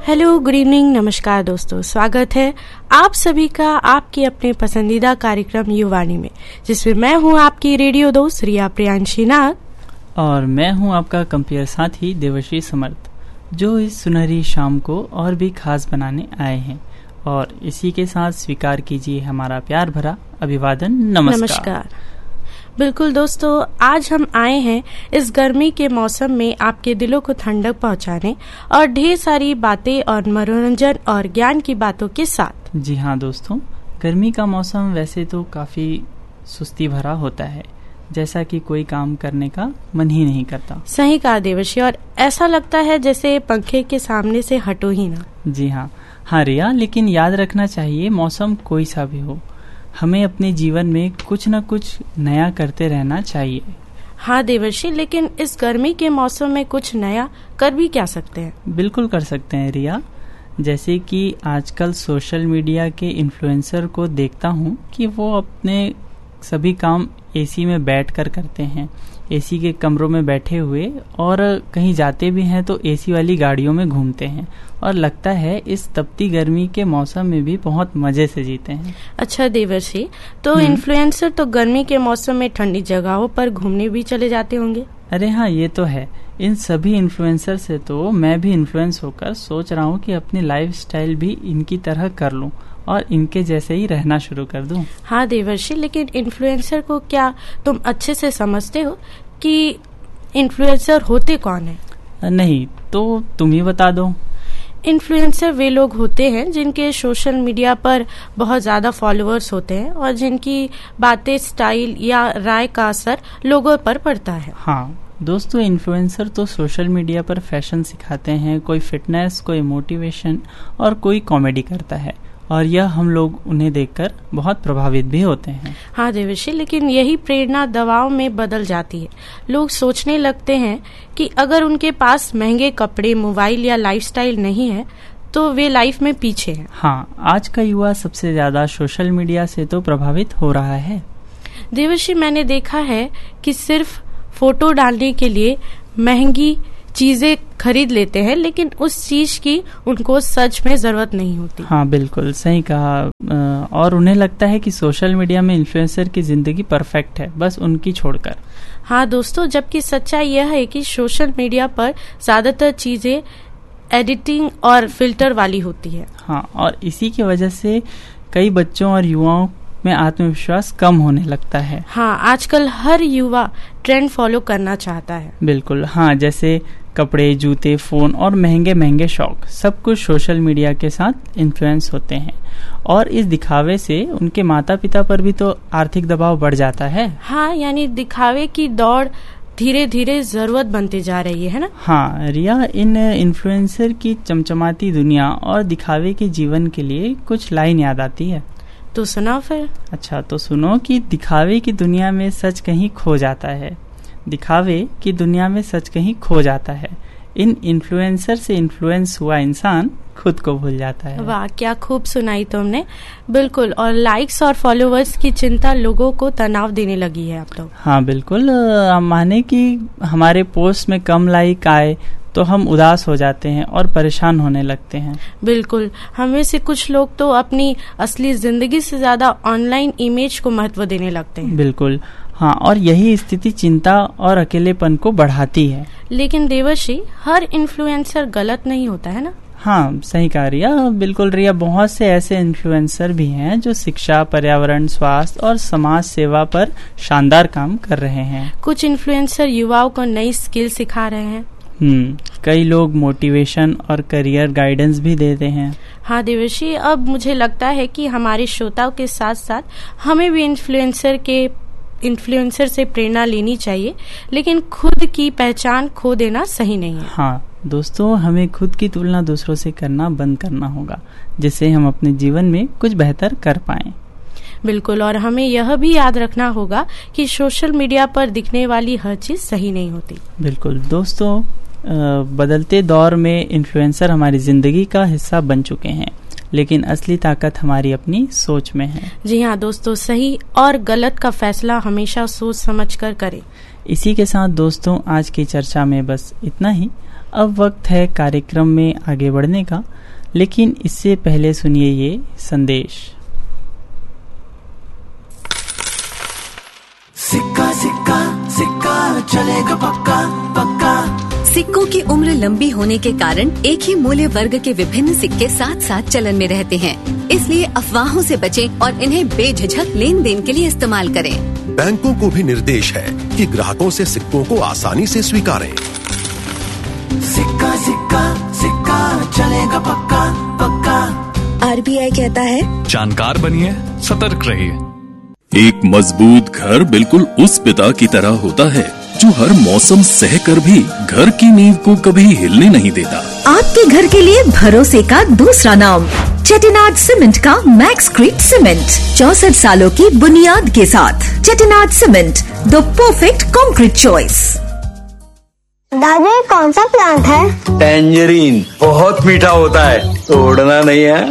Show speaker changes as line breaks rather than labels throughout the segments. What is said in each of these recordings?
Hello, good evening, नमस्कार दोस्तों। स्वागत है आप सभी का आपके अपने पसंदीदा कार्यक्रम युवानी में, जिसमें मैं हूं आपकी रेडियो दोस्त रिया प्रियांशी नाग
और मैं हूं आपका कंपेयर साथी देवश्री समर्थ, जो इस सुनहरी शाम को और भी खास बनाने आए हैं। और इसी के साथ स्वीकार कीजिए हमारा प्यार भरा अभिवादन। नमस्कार।
बिल्कुल दोस्तों, आज हम आए हैं इस गर्मी के मौसम में आपके दिलों को ठंडक पहुंचाने और ढेर सारी बातें और मनोरंजन और ज्ञान की बातों के साथ।
जी हाँ दोस्तों, गर्मी का मौसम वैसे तो काफी सुस्ती भरा होता है, जैसा कि कोई काम करने का मन ही नहीं करता।
सही कहा देवश्री, और ऐसा लगता है जैसे पंखे के सामने से हटो ही ना।
जी हाँ रिया, लेकिन याद रखना चाहिए मौसम कोई सा भी हो, हमें अपने जीवन में कुछ न कुछ नया करते रहना चाहिए।
हाँ देवर्षि, लेकिन इस गर्मी के मौसम में कुछ नया कर भी क्या सकते हैं?
बिल्कुल कर सकते हैं रिया। जैसे कि आजकल सोशल मीडिया के इन्फ्लुएंसर को देखता हूँ कि वो अपने सभी काम एसी में बैठकर करते हैं, एसी के कमरों में बैठे हुए, और कहीं जाते भी हैं तो एसी वाली गाड़ियों में घूमते हैं, और लगता है इस तपती गर्मी के मौसम में भी बहुत मजे से जीते हैं। अच्छा
देवर्षि, तो इन्फ्लुएंसर तो गर्मी के मौसम में ठंडी जगहों पर घूमने भी चले जाते होंगे?
अरे हाँ, ये तो है। इन सभी इन्फ्लुएंसर से तो मैं भी इन्फ्लुएंस होकर सोच रहा हूँ कि अपनी लाइफस्टाइल भी इनकी तरह कर लूँ और इनके जैसे ही रहना शुरू कर दूं।
हाँ देवर्षि, लेकिन इन्फ्लुएंसर को क्या तुम अच्छे से समझते हो कि इन्फ्लुएंसर होते कौन है?
नहीं, तो तुम ही बता दो।
इन्फ्लुएंसर वे लोग होते हैं जिनके सोशल मीडिया पर बहुत ज्यादा फॉलोअर्स होते हैं और जिनकी बातें, स्टाइल या राय का असर लोगों पर पड़ता है।
हाँ दोस्तों, इन्फ्लुएंसर तो सोशल मीडिया पर फैशन सिखाते हैं, कोई फिटनेस, कोई मोटिवेशन और कोई कॉमेडी करता है, और यह हम लोग उन्हें देखकर बहुत प्रभावित भी होते हैं।
हाँ देवश्री, लेकिन यही प्रेरणा दबाव में बदल जाती है। लोग सोचने लगते हैं कि अगर उनके पास महंगे कपड़े, मोबाइल या लाइफस्टाइल नहीं है तो वे लाइफ में पीछे हैं।
हाँ, आज का युवा सबसे ज्यादा सोशल मीडिया से तो प्रभावित हो रहा है।
देवश्री, मैंने देखा है कि सिर्फ फोटो डालने के लिए महंगी चीजें खरीद लेते हैं, लेकिन उस चीज की उनको सच में जरूरत नहीं होती।
हाँ बिल्कुल सही कहा। और उन्हें लगता है कि सोशल मीडिया में इन्फ्लुएंसर की जिंदगी परफेक्ट है, बस उनकी छोड़कर।
हाँ दोस्तों, जबकि सच्चाई यह है कि सोशल मीडिया पर ज्यादातर चीजें एडिटिंग और फिल्टर वाली होती है।
हाँ, और इसी की वजह से कई बच्चों और युवाओं में आत्मविश्वास कम होने लगता है।
हाँ, आजकल हर युवा ट्रेंड फॉलो करना चाहता है।
बिल्कुल हाँ, जैसे कपड़े, जूते, फोन और महंगे महंगे शौक, सब कुछ सोशल मीडिया के साथ इन्फ्लुएंस होते हैं, और इस दिखावे से उनके माता पिता पर भी तो आर्थिक दबाव बढ़ जाता है।
हाँ, यानी दिखावे की दौड़ धीरे धीरे जरूरत बनती जा रही है ना?
हाँ रिया, इन इन्फ्लुएंसर की चमचमाती दुनिया और दिखावे के जीवन के लिए कुछ लाइन याद आती है।
तो सुनाओ फिर।
अच्छा तो सुनो कि दिखावे की दुनिया में सच कहीं खो जाता है, दिखावे की दुनिया में सच कहीं खो जाता है। इन इन्फ्लुएंसर से इन्फ्लुएंस हुआ इंसान खुद को भूल जाता है।
वाह, क्या खूब सुनाई तुमने। बिल्कुल, और लाइक्स और फॉलोअर्स की चिंता लोगों को तनाव देने लगी है अब तो।
हाँ बिल्कुल, माने कि हमारे पोस्ट में कम लाइक आए तो हम उदास हो जाते हैं और परेशान होने लगते हैं।
बिल्कुल, हमें से कुछ लोग तो अपनी असली जिंदगी से ज्यादा ऑनलाइन इमेज को महत्व देने लगते हैं।
बिल्कुल हाँ, और यही स्थिति चिंता और अकेलेपन को बढ़ाती है।
लेकिन देवर्षि, हर इन्फ्लुएंसर गलत नहीं होता है ना?
हाँ सही कहा रिया, बिल्कुल रिया। बहुत से ऐसे इन्फ्लुएंसर भी हैं जो शिक्षा, पर्यावरण, स्वास्थ्य और समाज सेवा पर शानदार काम कर रहे हैं।
कुछ इन्फ्लुएंसर युवाओं को नई स्किल सिखा रहे हैं।
कई लोग मोटिवेशन और करियर गाइडेंस भी देते हैं।
हाँ देवर्षि, अब मुझे लगता है कि हमारे श्रोताओं के साथ साथ हमें भी इन्फ्लुएंसर से प्रेरणा लेनी चाहिए, लेकिन खुद की पहचान खो देना सही नहीं है।
हाँ दोस्तों, हमें खुद की तुलना दूसरों से करना बंद करना होगा, जिससे हम अपने जीवन में कुछ बेहतर कर पाएं।
बिल्कुल, और हमें यह भी याद रखना होगा कि सोशल मीडिया पर दिखने वाली हर चीज सही नहीं होती।
बिल्कुल दोस्तों, बदलते दौर में इन्फ्लुएंसर हमारी जिंदगी का हिस्सा बन चुके हैं, लेकिन असली ताकत हमारी अपनी सोच में है।
जी हाँ दोस्तों, सही और गलत का फैसला हमेशा सोच समझ कर करें।
इसी के साथ दोस्तों, आज की चर्चा में बस इतना ही। अब वक्त है कार्यक्रम में आगे बढ़ने का, लेकिन इससे पहले सुनिए ये संदेश।
सिक्का सिक्का सिक्का चलेगा पक्का पक्का।
सिक्कों की उम्र लंबी होने के कारण एक ही मूल्य वर्ग के विभिन्न सिक्के साथ साथ चलन में रहते हैं, इसलिए अफवाहों से बचें और इन्हें बेझिझक लेन देन के लिए इस्तेमाल करें।
बैंकों को भी निर्देश है कि ग्राहकों से सिक्कों को आसानी से स्वीकारें।
सिक्का सिक्का सिक्का चलेगा पक्का पक्का।
RBI कहता है,
जानकार बनिए, सतर्क रहिए।
एक मजबूत घर बिल्कुल उस पिता की तरह होता है जो हर मौसम सहकर भी घर की नींव को कभी हिलने नहीं देता।
आपके घर के लिए भरोसे का दूसरा नाम चेटिनाड सीमेंट का मैक्सक्रीट सीमेंट, 64 सालों की बुनियाद के साथ। Chettinad cement, the perfect concrete choice.
दादा, ये कौन सा प्लांट है?
टैंजरीन, बहुत मीठा होता है, तोड़ना नहीं है।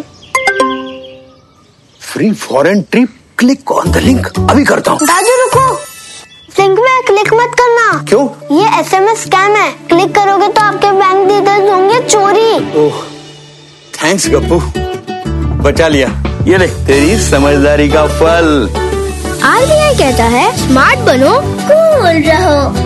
Free foreign trip, click on the link, अभी करता हूँ।
दादू रुको, लिंक में क्लिक मत करना।
क्यों?
ये SMS स्कैम है, क्लिक करोगे तो आपके बैंक डिटेल्स होंगे चोरी।
ओह, थैंक्स गप्पू, बचा लिया। ये ले तेरी समझदारी का फल।
RBI कहता है, स्मार्ट बनो, कूल रहो।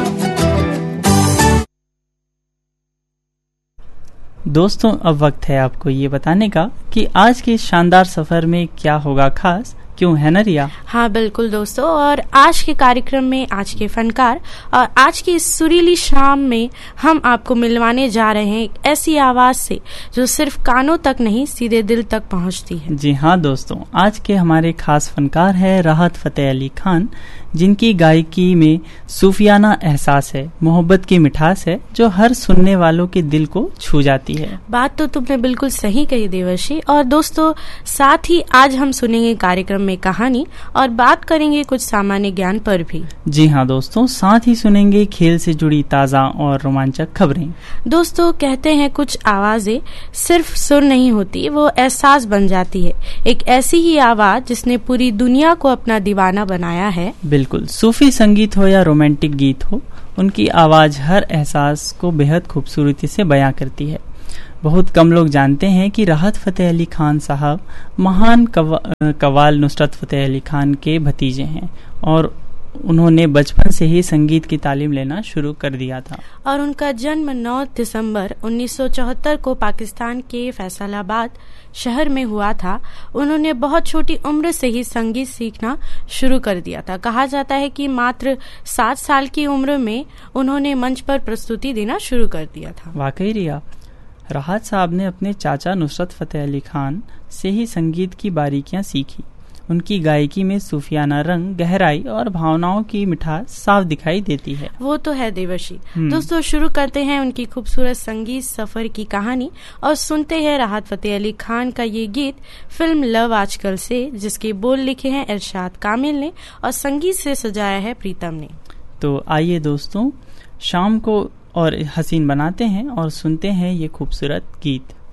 दोस्तों, अब वक्त है आपको ये बताने का कि आज के शानदार सफर में क्या होगा खास, क्यों है ना रिया?
हाँ बिल्कुल दोस्तों, और आज के कार्यक्रम में आज के फनकार और आज की इस सुरीली शाम में हम आपको मिलवाने जा रहे हैं एक ऐसी आवाज से जो सिर्फ कानों तक नहीं सीधे दिल तक पहुंचती है।
जी हाँ दोस्तों, आज के हमारे खास फनकार है राहत फतेह अली खान, जिनकी गायकी में सूफियाना एहसास है, मोहब्बत की मिठास है जो हर सुनने वालों के दिल को छू जाती है।
बात तो तुमने बिल्कुल सही कही देवर्षि। और दोस्तों, साथ ही आज हम सुनेंगे कार्यक्रम में कहानी और बात करेंगे कुछ सामान्य ज्ञान पर भी।
जी हाँ दोस्तों, साथ ही सुनेंगे खेल से जुड़ी ताज़ा और रोमांचक खबरें।
दोस्तों, कहते हैं कुछ आवाजें सिर्फ सुर नहीं होती, वो एहसास बन जाती है। एक ऐसी ही आवाज जिसने पूरी दुनिया को अपना दीवाना बनाया है।
बिल्कुल, सूफी संगीत हो या रोमांटिक गीत हो, उनकी आवाज हर एहसास को बेहद खूबसूरती से बयां करती है। बहुत कम लोग जानते हैं कि राहत फतेह अली खान साहब महान कव्वाल नुसरत फतेह अली खान के भतीजे हैं और उन्होंने बचपन से ही संगीत की तालीम लेना शुरू कर दिया था।
और उनका जन्म 9 दिसंबर 1974 को पाकिस्तान के फैसलाबाद शहर में हुआ था। उन्होंने बहुत छोटी उम्र से ही संगीत सीखना शुरू कर दिया था। कहा जाता है कि मात्र 7 साल की उम्र में उन्होंने मंच पर प्रस्तुति देना शुरू कर दिया था।
वाकई रिया, राहत साहब ने अपने चाचा नुसरत फतेह अली खान से ही संगीत की बारीकियां सीखी। उनकी गायकी में सूफियाना रंग, गहराई और भावनाओं की मिठास साफ दिखाई देती है।
वो तो है देवर्षि। दोस्तों, शुरू करते हैं उनकी खूबसूरत संगीत सफर की कहानी और सुनते हैं राहत फतेह अली खान का ये गीत फिल्म लव आजकल से, जिसके बोल लिखे हैं इरशाद कामिल ने और संगीत से सजाया है प्रीतम ने।
तो आइए दोस्तों, शाम को और हसीन बनाते हैं और सुनते हैं ये खूबसूरत गीत।